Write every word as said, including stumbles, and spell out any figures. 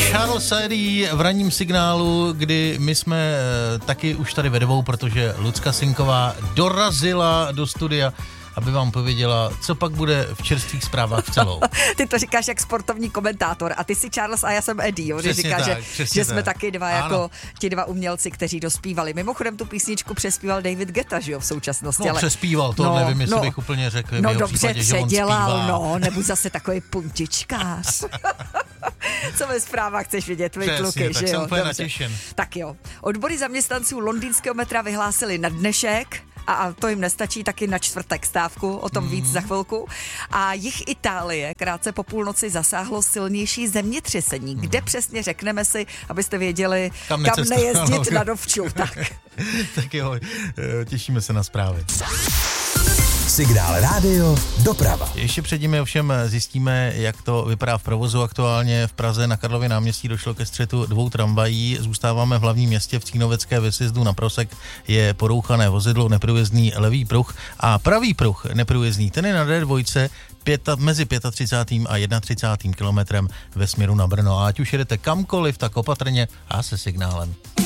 Charles Eddie v ranním signálu, kdy my jsme taky už tady ve dvou, protože Lucka Sinková dorazila do studia, aby vám pověděla, co pak bude v čerstvých zprávách v celou. Ty to říkáš jak sportovní komentátor a ty jsi Charles a já jsem Eddie, jo? Přesně Říká, tak, že, že jsme tak. taky dva ano. jako ti dva umělci, kteří dospívali. Mimochodem tu písničku přespíval David Guetta, že jo, v současnosti. No ale... přespíval, to no, nevím, jestli no, bych úplně řekl. No v dobře případě, že on předělal, zpívá. no, nebo zase takový puntičkář. Co ve zprávách chceš vidět, vy Přesně, kluky, tak že jsem jo? úplně Dobře. natěšen. Tak jo, odbory zaměstnanců londýnského metra vyhlásili na dnešek, a, a to jim nestačí, taky na čtvrtek stávku, o tom mm. víc za chvilku. A jih Itálie krátce po půlnoci zasáhlo silnější zemětřesení, mm. kde přesně řekneme si, abyste věděli, kam, kam nejezdit na dovču. Tak. Tak jo, těšíme se na zprávy. Signál Rádio Doprava. Ještě předtím ovšem zjistíme, jak to vypadá v provozu aktuálně. V Praze na Karlově náměstí došlo ke střetu dvou tramvají. Zůstáváme v hlavním městě v Cínovecké ve sjezdu na Prosek. Je porouchané vozidlo, neprůjezdný levý pruh a pravý pruh neprůjezdný. Ten je na D dva pěta, mezi třicátým pátým a třicátým prvním kilometrem ve směru na Brno. A ať už jedete kamkoliv, tak opatrně a se signálem.